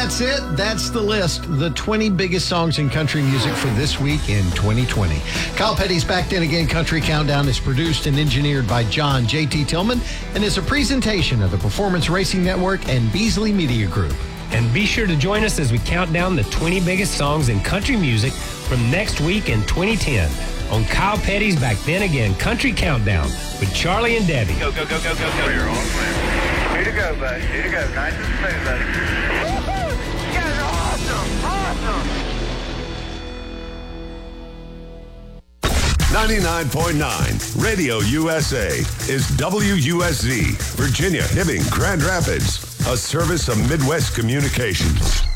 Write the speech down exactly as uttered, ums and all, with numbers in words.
That's it. That's the list. The twenty biggest songs in country music for this week in twenty twenty. Kyle Petty's Back Then Again Country Countdown is produced and engineered by John J T. Tillman and is a presentation of the Performance Racing Network and Beasley Media Group. And be sure to join us as we count down the twenty biggest songs in country music from next week in twenty ten on Kyle Petty's Back Then Again Country Countdown with Charlie and Debbie. Go, go, go, go, go, go. You're on plan. Here to go, buddy. Here to go. Nice and smooth, buddy. Woo-hoo! You guys are awesome. Awesome. ninety-nine point nine Radio U S A is W U S Z, Virginia, Hibbing, Grand Rapids, a service of Midwest Communications.